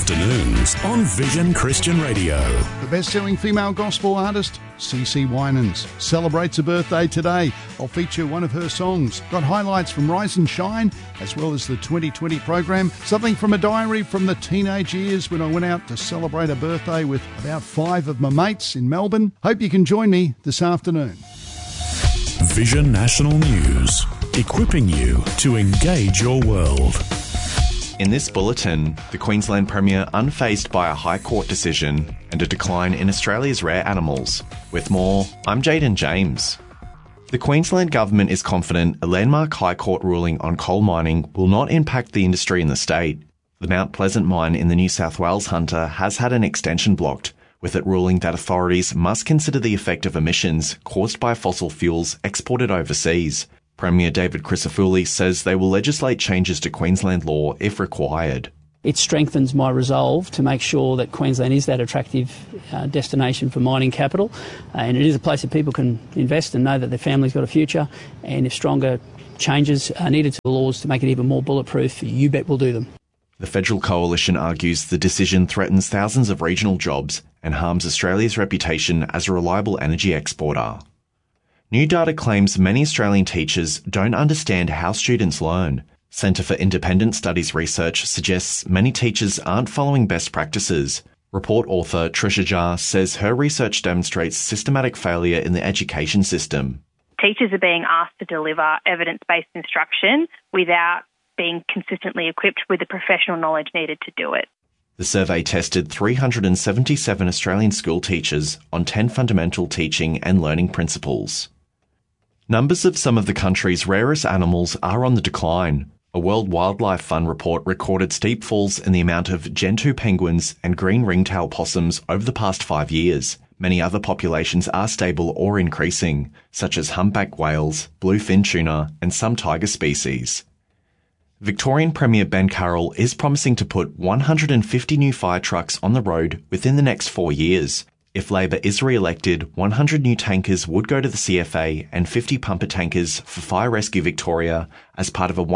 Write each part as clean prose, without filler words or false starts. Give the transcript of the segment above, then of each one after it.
Afternoons on Vision Christian Radio. The best-selling female gospel artist, CeCe Winans, celebrates a birthday today. I'll feature one of her songs. Got highlights from Rise and Shine, as well as the 2020 program. Something from a diary from the teenage years when I went out to celebrate a birthday with about 5 of my mates in Melbourne. Hope you can join me this afternoon. Vision National News, equipping you to engage your world. In this bulletin, the Queensland Premier unfazed by a High Court decision and a decline in Australia's rare animals. With more, I'm Jaden James. The Queensland Government is confident a landmark High Court ruling on coal mining will not impact the industry in the state. The Mount Pleasant mine in the New South Wales Hunter has had an extension blocked, with it ruling that authorities must consider the effect of emissions caused by fossil fuels exported overseas. Premier David Crisafulli says they will legislate changes to Queensland law if required. It strengthens my resolve to make sure that Queensland is that attractive destination for mining capital, and it is a place that people can invest and know that their family's got a future, and if stronger changes are needed to the laws to make it even more bulletproof, you bet we'll do them. The Federal Coalition argues the decision threatens thousands of regional jobs and harms Australia's reputation as a reliable energy exporter. New data claims many Australian teachers don't understand how students learn. Centre for Independent Studies research suggests many teachers aren't following best practices. Report author Trisha Jar says her research demonstrates systematic failure in the education system. Teachers are being asked to deliver evidence-based instruction without being consistently equipped with the professional knowledge needed to do it. The survey tested 377 Australian school teachers on 10 fundamental teaching and learning principles. Numbers of some of the country's rarest animals are on the decline. A World Wildlife Fund report recorded steep falls in the amount of gentoo penguins and green ringtail possums over the past 5 years. Many other populations are stable or increasing, such as humpback whales, bluefin tuna, and some tiger species. Victorian Premier Ben Carroll is promising to put 150 new fire trucks on the road within the next 4 years. If Labor is re-elected, 100 new tankers would go to the CFA and 50 pumper tankers for Fire Rescue Victoria as part of a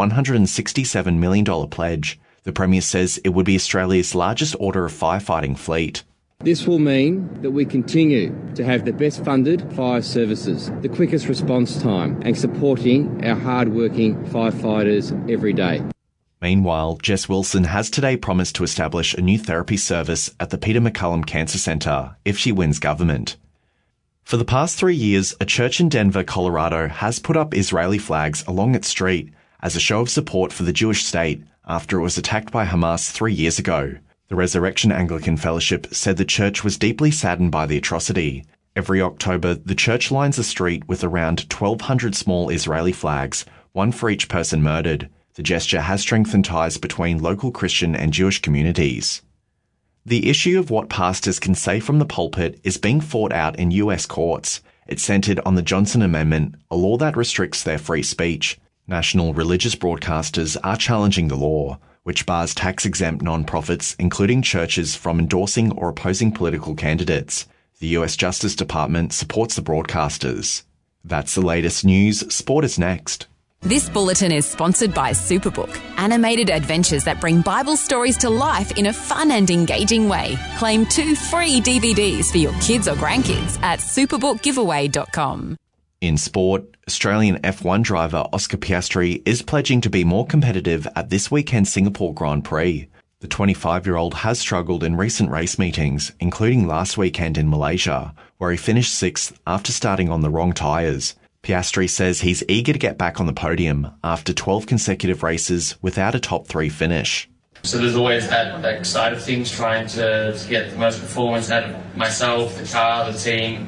$167 million pledge. The Premier says it would be Australia's largest order of firefighting fleet. This will mean that we continue to have the best funded fire services, the quickest response time, and supporting our hard-working firefighters every day. Meanwhile, Jess Wilson has today promised to establish a new therapy service at the Peter MacCallum Cancer Centre if she wins government. For the past 3 years, a church in Denver, Colorado has put up Israeli flags along its street as a show of support for the Jewish state after it was attacked by Hamas 3 years ago. The Resurrection Anglican Fellowship said the church was deeply saddened by the atrocity. Every October, the church lines the street with around 1,200 small Israeli flags, one for each person murdered. The gesture has strengthened ties between local Christian and Jewish communities. The issue of what pastors can say from the pulpit is being fought out in US courts. It's centred on the Johnson Amendment, a law that restricts their free speech. National religious broadcasters are challenging the law, which bars tax-exempt non-profits, including churches, from endorsing or opposing political candidates. The US Justice Department supports the broadcasters. That's the latest news. Sport is next. This bulletin is sponsored by Superbook, animated adventures that bring Bible stories to life in a fun and engaging way. Claim 2 free DVDs for your kids or grandkids at superbookgiveaway.com. In sport, Australian F1 driver Oscar Piastri is pledging to be more competitive at this weekend's Singapore Grand Prix. The 25-year-old has struggled in recent race meetings, including last weekend in Malaysia, where he finished 6th after starting on the wrong tyres. Piastri says he's eager to get back on the podium after 12 consecutive races without a top 3 finish. So there's always that side of things, trying to get the most performance out of myself, the car, the team,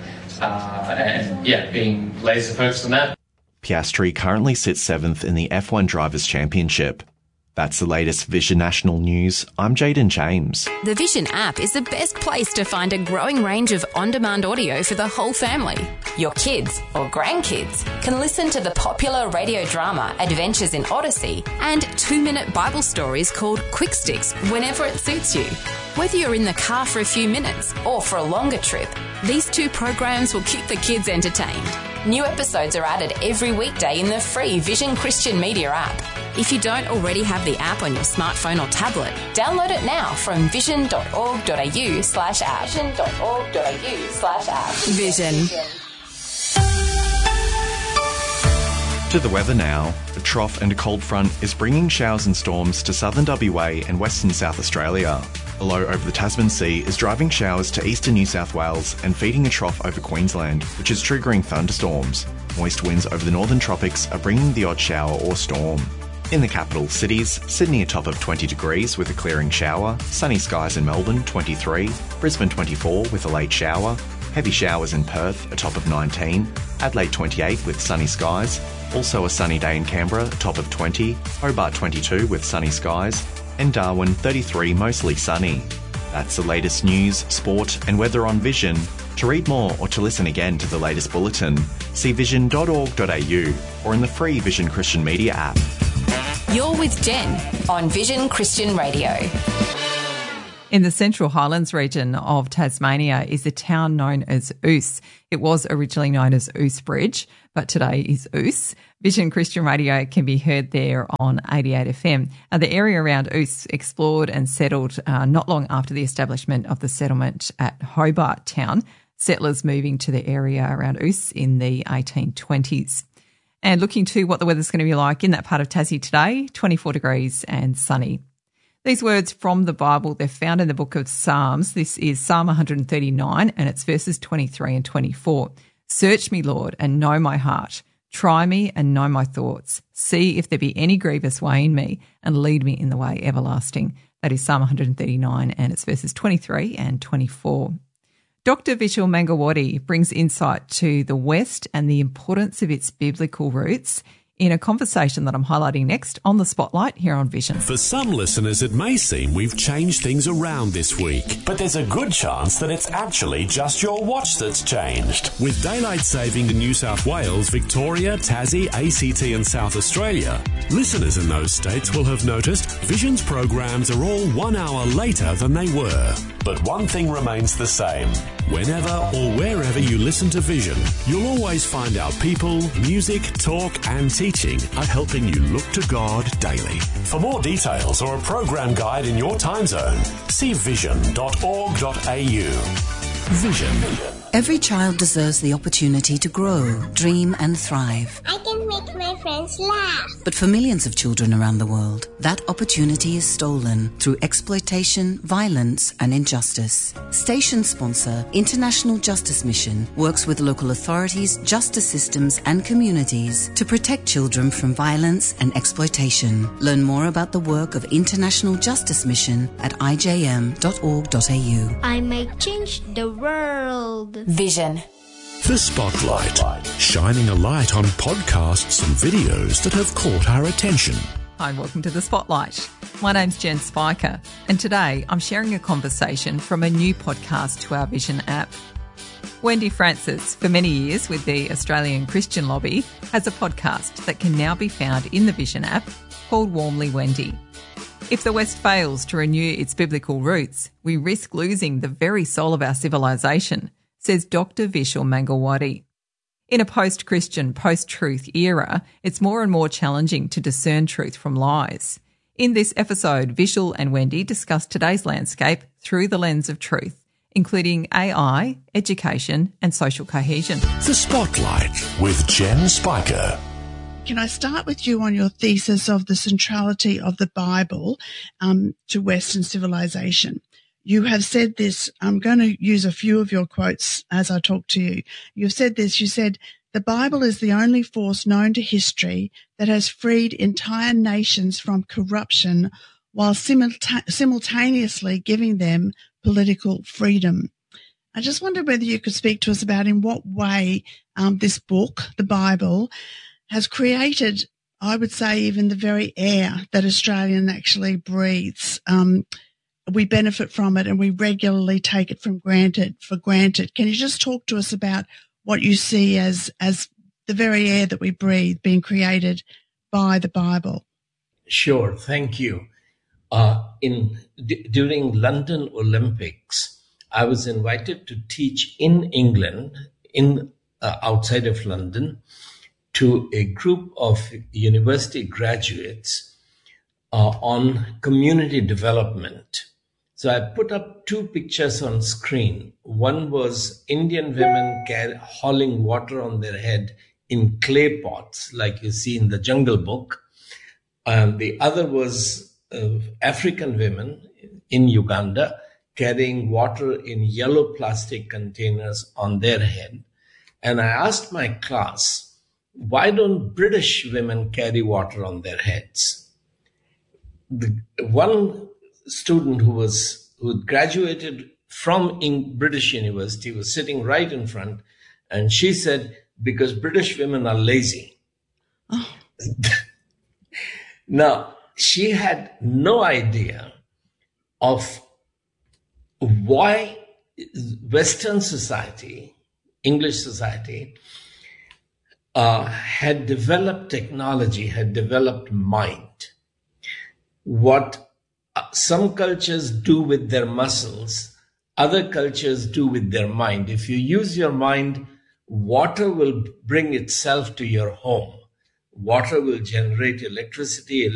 and being laser focused on that. Piastri currently sits 7th in the F1 Drivers' Championship. That's the latest Vision National News. I'm Jaden James. The Vision app is the best place to find a growing range of on-demand audio for the whole family. Your kids or grandkids can listen to the popular radio drama Adventures in Odyssey and 2-minute Bible stories called Quick Sticks whenever it suits you. Whether you're in the car for a few minutes or for a longer trip, these 2 programs will keep the kids entertained. New episodes are added every weekday in the free Vision Christian Media app. If you don't already have the app on your smartphone or tablet, download it now from vision.org.au/app. Vision.org.au/app. Vision. To the weather now. A trough and a cold front is bringing showers and storms to southern WA and western South Australia. A low over the Tasman Sea is driving showers to eastern New South Wales and feeding a trough over Queensland, which is triggering thunderstorms. Moist winds over the northern tropics are bringing the odd shower or storm. In the capital cities, Sydney a top of 20 degrees with a clearing shower, sunny skies in Melbourne 23, Brisbane 24 with a late shower, heavy showers in Perth a top of 19, Adelaide 28 with sunny skies, also a sunny day in Canberra, a top of 20, Hobart 22 with sunny skies, and Darwin 33 mostly sunny. That's the latest news, sport and weather on Vision. To read more or to listen again to the latest bulletin, see vision.org.au or in the free Vision Christian Media app. You're with Jen on Vision Christian Radio. In the Central Highlands region of Tasmania is a town known as Oos. It was originally known as Oos Bridge, but today is Oos. Vision Christian Radio can be heard there on 88 FM. The area around Oos explored and settled not long after the establishment of the settlement at Hobart Town, settlers moving to the area around Oos in the 1820s. And looking to what the weather's going to be like in that part of Tassie today, 24 degrees and sunny. These words from the Bible, they're found in the book of Psalms. This is Psalm 139 and it's verses 23 and 24. Search me, Lord, and know my heart. Try me and know my thoughts. See if there be any grievous way in me and lead me in the way everlasting. That is Psalm 139 and it's verses 23 and 24. Dr. Vishal Mangalwadi brings insight to the West and the importance of its biblical roots in a conversation that I'm highlighting next on The Spotlight here on Vision. For some listeners, it may seem we've changed things around this week, but there's a good chance that it's actually just your watch that's changed. With daylight saving in New South Wales, Victoria, Tassie, ACT and South Australia, listeners in those states will have noticed Vision's programs are all 1 hour later than they were. But one thing remains the same. Whenever or wherever you listen to Vision, you'll always find our people, music, talk and teaching are helping you look to God daily. For more details or a program guide in your time zone, see vision.org.au. Vision. Every child deserves the opportunity to grow, dream and thrive. I can make my friends laugh. But for millions of children around the world, that opportunity is stolen through exploitation, violence and injustice. Station sponsor International Justice Mission works with local authorities, justice systems and communities to protect children from violence and exploitation. Learn more about the work of International Justice Mission at ijm.org.au. I might change the world. Vision. The Spotlight, shining a light on podcasts and videos that have caught our attention. Hi, welcome to The Spotlight. My name's Jen Spiker, and today I'm sharing a conversation from a new podcast to our Vision app. Wendy Francis, for many years with the Australian Christian Lobby, has a podcast that can now be found in the Vision app called Warmly Wendy. If the West fails to renew its biblical roots, we risk losing the very soul of our civilization, says Dr. Vishal Mangalwadi. In a post-Christian, post-truth era, it's more and more challenging to discern truth from lies. In this episode, Vishal and Wendy discuss today's landscape through the lens of truth, including AI, education and social cohesion. The Spotlight with Jen Spiker. Can I start with you on your thesis of the centrality of the Bible to Western civilization? You have said this, I'm going to use a few of your quotes as I talk to you. You've said this, you said, the Bible is the only force known to history that has freed entire nations from corruption while simultaneously giving them political freedom. I just wonder whether you could speak to us about in what way this book, the Bible, has created, I would say, even the very air that Australian actually breathes. We benefit from it and we regularly take it for granted. Can you just talk to us about what you see as the very air that we breathe being created by the Bible? Sure, thank you. During London Olympics, I was invited to teach in England, outside of London, to a group of university graduates on community development. So I put up two pictures on screen. One was Indian women hauling water on their head in clay pots, like you see in the Jungle Book. The other was African women in Uganda carrying water in yellow plastic containers on their head. And I asked my class, why don't British women carry water on their heads? The one student who graduated from British University was sitting right in front, and she said, because British women are lazy. Oh. Now, she had no idea of why Western society, English society, had developed technology, had developed mind. What some cultures do with their muscles, other cultures do with their mind. If you use your mind, water will bring itself to your home. Water will generate electricity.